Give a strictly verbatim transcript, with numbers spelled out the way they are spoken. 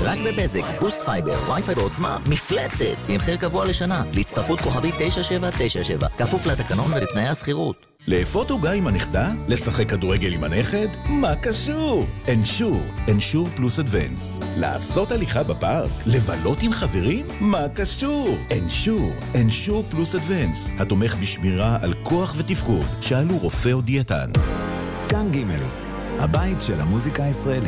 רק בבזק, בוסט פייבר, וי-פיי בעוצמה, מפלצת, עם מחיר קבוע לשנה, להצטרפות כוכבית תשע שבע תשע שבע, כפוף לתקנון ולתנאי הסחירות. לאפות עוגה עם הנכדה? לשחק כדורגל עם הנכד? מה קשור? אנשור, אנשור פלוס אדוונס. לעשות הליכה בפארק? לבלות עם חברים? מה קשור? אנשור, אנשור פלוס אדוונס. התומך בשמירה על כוח ותפקוד. שאלו רופא או דיאטן. כאן ג' הבית של המוזיקה הישראלית.